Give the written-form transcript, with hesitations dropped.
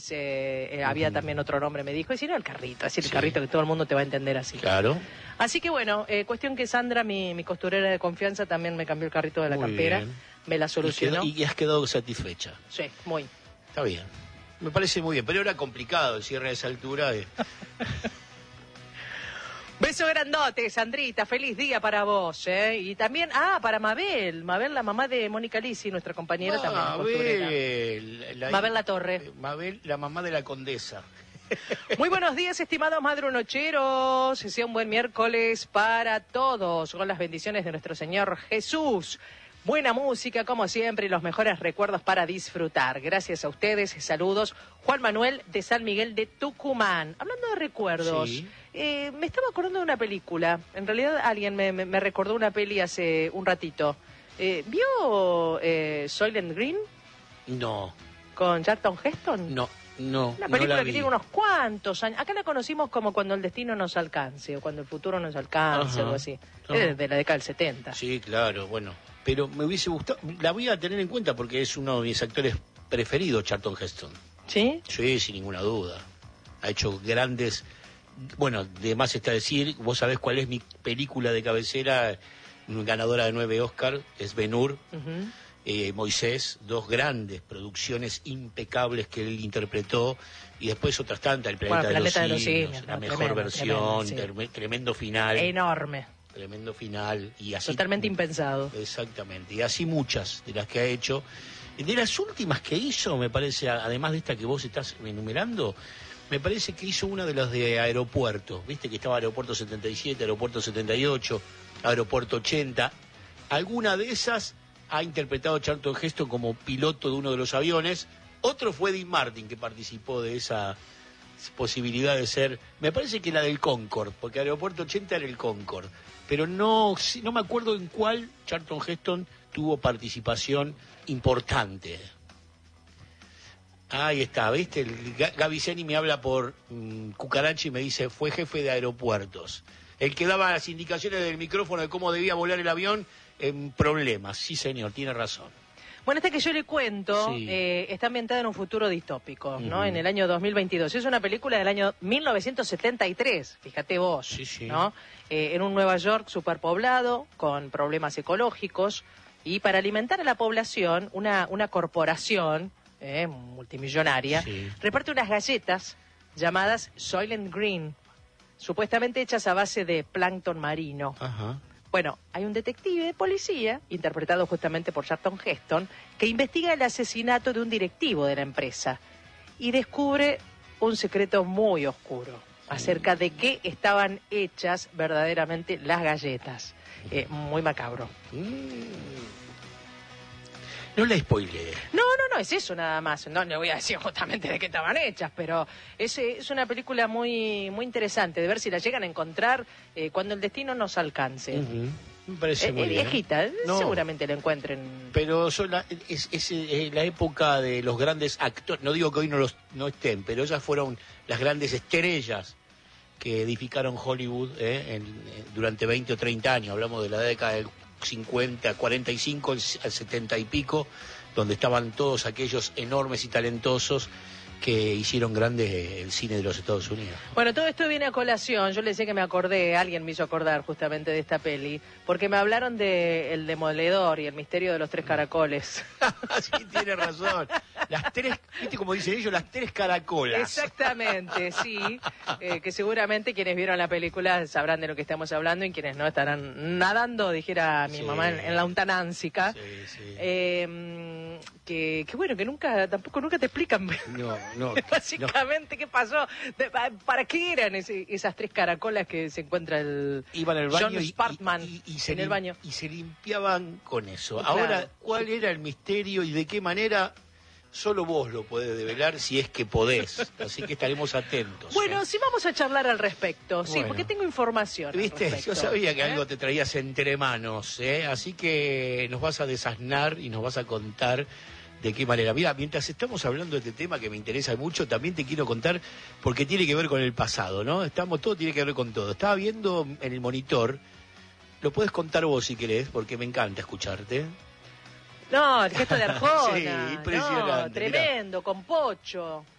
había también otro nombre, me dijo, y si no, el carrito, es decir, el carrito que todo el mundo te va a entender así. Claro. Así que bueno, cuestión que Sandra, mi costurera de confianza, también me cambió el carrito de la campera, me la solucionó. Y has quedado satisfecha. Sí, muy. Está bien. Me parece muy bien, pero era complicado el cierre a esa altura. Beso grandote, Sandrita, feliz día para vos, ¿eh? Y también, para Mabel, la mamá de Mónica Lisi, nuestra compañera también. Mabel La Torre. Mabel, la mamá de la condesa. Muy buenos días, estimados madrunocheros. Sea un buen miércoles para todos, con las bendiciones de nuestro Señor Jesús. Buena música, como siempre, y los mejores recuerdos para disfrutar. Gracias a ustedes, saludos. Juan Manuel de San Miguel de Tucumán. Hablando de recuerdos, sí. Me estaba acordando de una película. En realidad alguien me recordó una peli hace un ratito. ¿Vio Soylent Green? No. ¿Con Charlton Heston? No. Una película que tiene unos cuantos años. Acá la conocimos como Cuando el destino nos alcance, o Cuando el futuro nos alcance, algo así. Es de la década del 70. Sí, claro, bueno. Pero me hubiese gustado, la voy a tener en cuenta porque es uno de mis actores preferidos, Charlton Heston. ¿Sí? Sí, sin ninguna duda. Ha hecho grandes... Bueno, de más está decir, vos sabés cuál es mi película de cabecera, ganadora de 9 Oscar, es Ben-Hur. Moisés, dos grandes producciones impecables que él interpretó, y después otras tantas, El Planeta, de los Simios, la mejor versión, tremendo final. Enorme. Tremendo final. Y así, totalmente impensado. Exactamente, y así muchas de las que ha hecho. De las últimas que hizo, me parece, además de esta que vos estás enumerando, me parece que hizo una de las de aeropuertos, viste que estaba Aeropuerto 77, Aeropuerto 78, Aeropuerto 80, alguna de esas ha interpretado Charlton Heston como piloto de uno de los aviones. Otro fue Dean Martin, que participó de esa posibilidad de ser, me parece que la del Concorde, porque Aeropuerto 80 era el Concorde, pero no me acuerdo en cuál Charlton Heston tuvo participación importante. Ahí está, ¿viste? Gaby Zeni me habla por Cucaracha y me dice, fue jefe de aeropuertos. El que daba las indicaciones del micrófono de cómo debía volar el avión en problemas. Sí, señor, tiene razón. Bueno, esta que yo le cuento está ambientada en un futuro distópico, ¿no? En el año 2022. Es una película del año 1973, fíjate vos, ¿no? En un Nueva York superpoblado, con problemas ecológicos, y para alimentar a la población, una corporación multimillonaria reparte unas galletas llamadas Soylent Green, supuestamente hechas a base de plancton marino. Ajá. Bueno, hay un detective de policía, interpretado justamente por Charlton Heston, que investiga el asesinato de un directivo de la empresa y descubre un secreto muy oscuro acerca de qué estaban hechas verdaderamente las galletas. Muy macabro. No la spoileé. No, es eso nada más. No le voy a decir justamente de qué estaban hechas, pero es una película muy muy interesante de ver si la llegan a encontrar cuando el destino nos alcance. Me parece muy bien. Viejita, seguramente la encuentren. Pero es la época de los grandes actores. No digo que hoy no estén, pero ellas fueron las grandes estrellas que edificaron Hollywood durante 20 o 30 años. Hablamos de la década del 50, 45, al 70 y pico, donde estaban todos aquellos enormes y talentosos que hicieron grande el cine de los Estados Unidos. Bueno, todo esto viene a colación. Yo le decía que me acordé, alguien me hizo acordar justamente de esta peli, porque me hablaron de El Demoledor y El Misterio de los Tres Caracoles. Sí, tiene razón. Las tres, ¿viste como dicen ellos? Las tres caracolas. Exactamente, sí. Que seguramente quienes vieron la película sabrán de lo que estamos hablando y quienes no estarán nadando, dijera mi mamá, en la lontanansica. Que bueno, que nunca te explican. No. Básicamente, ¿qué pasó? ¿Para qué eran esas tres caracolas que se encuentra Iban al baño John Spartman en el baño? Y se limpiaban con eso. Claro. Ahora, ¿cuál era el misterio y de qué manera? Solo vos lo podés develar si es que podés. Así que estaremos atentos. Bueno, sí vamos a charlar al respecto. Sí, porque tengo información. ¿Viste? Yo sabía que algo te traías entre manos. Así que nos vas a desasnar y nos vas a contar de qué manera. Mira, mientras estamos hablando de este tema que me interesa mucho, también te quiero contar porque tiene que ver con el pasado, ¿no? Todo tiene que ver con todo. Estaba viendo en el monitor, lo puedes contar vos si querés, porque me encanta escucharte. No, el gesto de Arjona. Sí, impresionante. No, tremendo, mirá. Con Pocho.